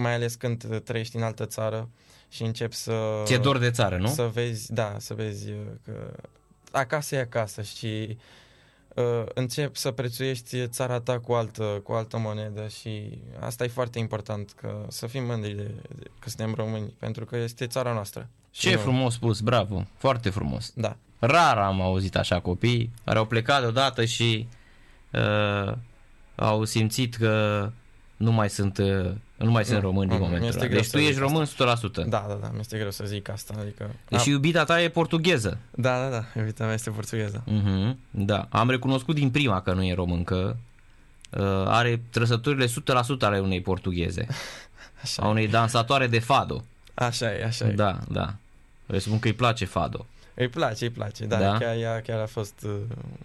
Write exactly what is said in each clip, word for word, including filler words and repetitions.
mai ales când trăiești în altă țară și începi să... Ți-e dor de țară, nu? Să vezi, da, să vezi că acasă e acasă și uh, începi să prețuiești țara ta cu altă, cu altă monedă și asta e foarte important, că să fim mândri de, de, că suntem români, pentru că este țara noastră. Ce și frumos spus, bravo, foarte frumos. Da. Rar am auzit așa copii care au plecat deodată și uh, au simțit că nu mai sunt, uh, nu mai sunt Nu, români din nu, momentul mi-este ăla. greu Deci tu să ești zic român o asta. sută la sută. Da, da, da, mi-este greu să zic asta, adică... Deci am... iubita ta e portugheză. Da, da, da, iubita mea este portugheză. Uh-huh, da, am recunoscut din prima că nu e româncă. Uh, are trăsăturile o sută la sută ale unei portugheze. Așa A e. unei dansatoare de fado. Așa e, așa e. Da, da. Vreau să spun că îi place fado. Îi place, îi place, da, Da? Chiar, ea chiar a fost... Uh,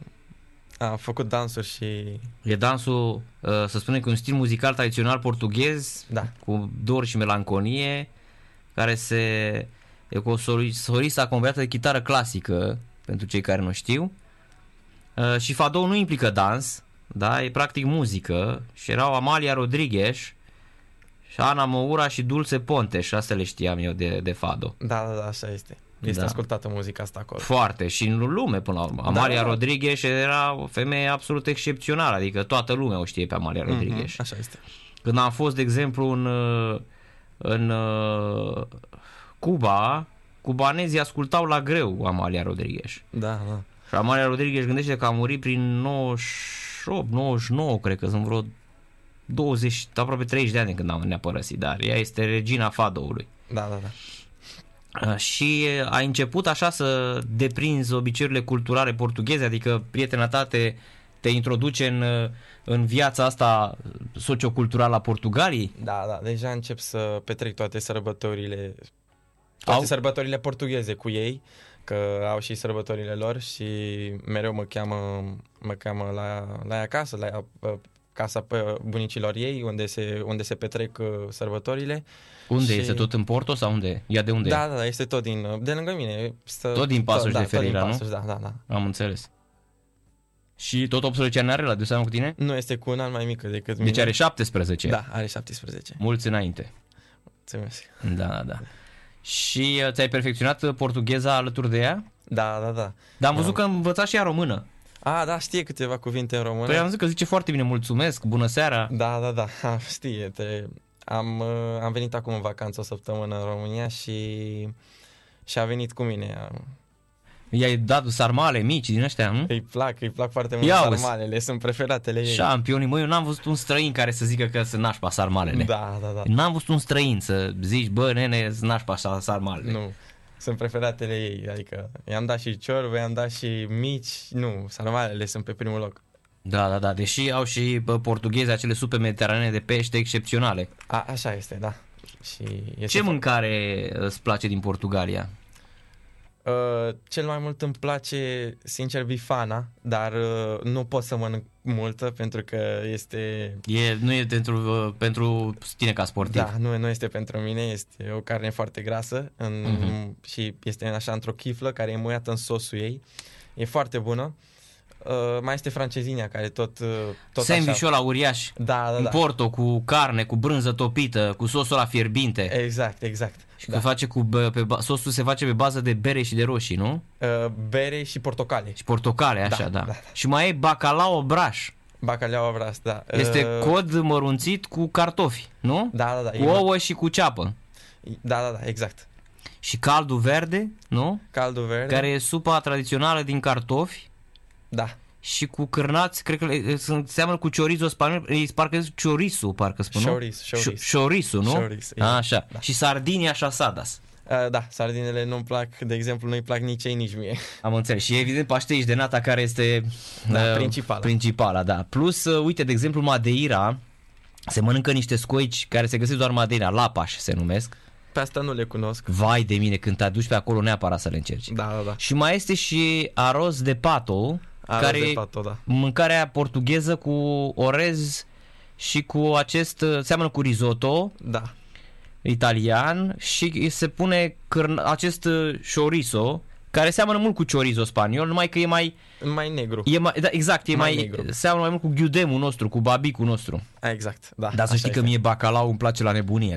a făcut dansuri și... E dansul, uh, să spunem că un stil muzical tradițional portughez, Da. cu dor și melancolie, care se e cu o solista acompaniată de chitară clasică, pentru cei care nu știu. Uh, și fado nu implică dans, da, e practic muzică. Și erau Amalia Rodrigues și Ana Moura și Dulce Pontes, astea le știam eu de, de fado. Da, da, da, așa este. Este Da. ascultată muzica asta acolo. Foarte, și în lume până la urmă. Amalia Da, da. Rodrigues era o femeie absolut excepțională, adică toată lumea o știe pe Amalia Rodrigues. Mm-hmm, așa este. Când am fost, de exemplu, în, în uh, Cuba, cubanezii ascultau la greu Amalia Rodrigues. Da, da. Și Amalia Rodrigues gândește că a murit prin nouăzeci și opt nouăzeci și nouă, cred că sunt vreo douăzeci, aproape treizeci de ani când am ne-a părăsit, dar ea este regina fadoului. Da, da, da. Uh, Și ai început așa să deprinzi obiceiurile culturale portugheze, adică prietena ta te, te introduce în, în viața asta socioculturală a Portugaliei? Da, da, deja încep să petrec toate sărbătorile, toate Au? sărbătorile portugheze cu ei, că au și sărbătorile lor și mereu mă cheamă, mă cheamă la, la ea acasă, la ea, casa pe bunicilor ei, unde se, unde se petrec uh, sărbătorile. Unde Și- este? Tot în Porto sau unde? Ea de unde? Da, da, da, este tot din, de lângă mine. Stă, Tot din Paços da, de Ferreira, tot nu? din Paços, da, da, da. Am înțeles. Și tot optsprezece ani are la de seamă cu tine? Nu, este cu un an mai mică decât mine. Deci are șaptesprezece. Da, are șaptesprezece. Mulți înainte. Mulțumesc. Da, da, da. Și uh, ți-ai perfecționat uh, portugheza alături de ea? Da, da, da. Dar am văzut că învăța și ea română. A, da, știe câteva cuvinte în română. Păi am zis că zice foarte bine, mulțumesc, bună seara. Da, da, da, ha, știe. Te... Am, uh, am venit acum în vacanță o săptămână în România și, și a venit cu mine. Am- I-ai dat sarmale mici din ăștia, nu? Îi plac, îi plac foarte mult Ia uzi. sarmalele, sunt preferatele ei. Șampionii, măi, eu n-am văzut un străin care să zică că sunt nașpa sarmalele. Da, da, da. N-am văzut un străin să zici, bă, nene, sunt nașpa sarmalele. Nu, sunt preferatele ei, adică i-am dat și ciorbe, i-am dat și mici, nu, sarmalele sunt pe primul loc. Da, da, da, deși au și bă, portughezi acele supe mediteranene de pește excepționale. A, așa este, da. Și este Ce fo- mâncare îți place din Portugalia? Uh, cel mai mult îmi place, sincer, bifana, dar uh, nu pot să mănânc multă pentru că este... E, nu e pentru, uh, pentru tine ca sportiv. Da, nu, nu este pentru mine, este o carne foarte grasă în, Mhm. și este așa într-o chiflă care e muiată în sosul ei. E foarte bună. Uh, mai este francezinia care tot, uh, tot Sandwich-ul așa... ăla uriaș, Da, da, în da. Porto, cu carne, cu brânză topită, cu sosul ăla fierbinte. Exact, exact. Și că Da. face cu, bă, pe, ba- sosul se face pe bază de bere și de roșii, nu? Uh, bere și portocale. Și portocale, așa, da. Da, da. da. Și mai e bacalao braș. Bacalhau avras, da. Este Uh, cod mărunțit cu cartofi, nu? Da, da, da. Cu e- ouă și cu ceapă. Da, da, da, exact. Și caldu verde, nu? Caldul verde. Care e supa tradițională din cartofi Da. și cu cârnați, cred că le- sunt, seamănă cu chorizo spaniol, ei parcă zic chorizo, parcă spun, nu? Chorizo, chorizo. Șo- Chorizo, nu? Chorizo, A, exact. așa. Da. Și sardinia și asadas. Uh, da, sardinele nu-mi plac, de exemplu, nu-i plac nici ei, nici mie. Am înțeles. Și evident pașteiș de nata care este Da, uh, principala. principala, da. Plus, uh, uite, de exemplu, Madeira, se mănâncă niște scoici care se găsesc doar în Madeira, lapaș se numesc. Pe asta nu le cunosc. Vai de mine, când te aduci pe acolo neapărat să le încerci. Da, da, da. Și mai este și arroz de pato, Arroz care de e pato, da. mâncarea portugheză cu orez și cu acest, uh, seamănă cu risotto Da. italian și se pune cârn, acest uh, chorizo, care seamănă mult cu chorizo spaniol, numai că e mai, Mai negru. e mai da, exact, e mai, Mai mai negru. seamănă mai mult cu ghiudemul nostru, cu babicul nostru. Exact, da. Dar să așa știi că este. mie bacalao îmi place la nebunie.